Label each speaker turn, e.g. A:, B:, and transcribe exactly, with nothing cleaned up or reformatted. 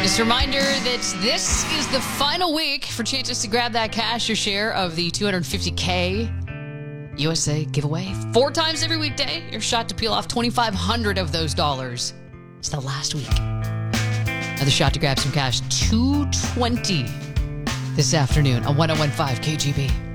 A: Just a reminder that this is the final week for chances to grab that cash, your share of the two hundred fifty K U S A giveaway. Four times every weekday, your shot to peel off twenty-five hundred of those dollars. It's the last week. Another shot to grab some cash, two twenty this afternoon on one oh one point five K G B.